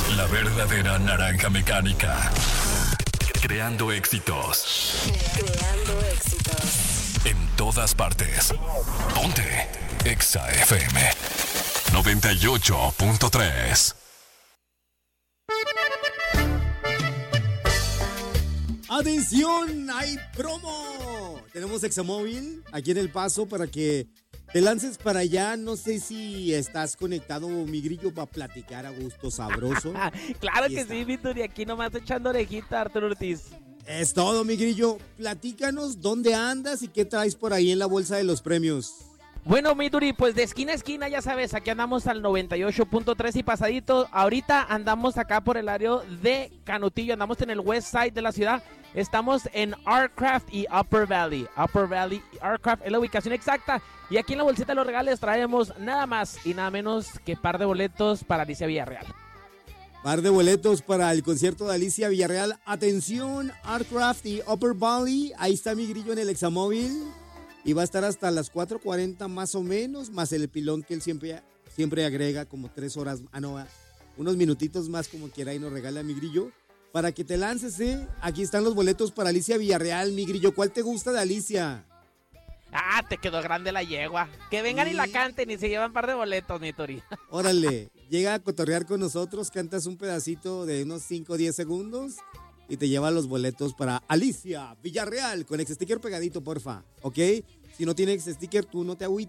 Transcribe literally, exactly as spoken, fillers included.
La verdadera naranja mecánica. Creando éxitos. Creando éxitos. En todas partes. Ponte Exa F M noventa y ocho punto tres. ¡Atención! ¡Hay promo! Tenemos Examóvil aquí en El Paso para que te lances para allá. No sé si estás conectado, mi grillo, para platicar a gusto sabroso. Claro Ahí que está. sí, Víctor, y aquí nomás echando orejita, Arturo Ortiz. Es todo, mi grillo. Platícanos dónde andas y qué traes por ahí en la bolsa de los premios. Bueno, mi Duri, pues de esquina a esquina, ya sabes, aquí andamos al noventa y ocho punto tres y pasadito. Ahorita andamos acá por el área de Canutillo, andamos en el west side de la ciudad. Estamos en Artcraft y Upper Valley. Upper Valley y Artcraft es la ubicación exacta. Y aquí en la bolsita de los regales traemos nada más y nada menos que par de boletos para Alicia Villarreal. Par de boletos para el concierto de Alicia Villarreal. Atención, Artcraft y Upper Valley. Ahí está mi grillo en el Examóvil. Y va a estar hasta las cuatro cuarenta más o menos, más el pilón que él siempre, siempre agrega como tres horas, ah no, unos minutitos más como quiera y nos regala mi grillo. Para que te lances, ¿eh? Aquí están los boletos para Alicia Villarreal, mi grillo. ¿Cuál te gusta de Alicia? Ah, te quedó grande la yegua. Que vengan Sí. y la canten y se llevan par de boletos, mi Tori. Órale, llega a cotorrear con nosotros, cantas un pedacito de unos cinco o diez segundos y te lleva los boletos para Alicia Villarreal con ex sticker pegadito, porfa, ¿ok? Si no tiene ex sticker, tú no te agüites.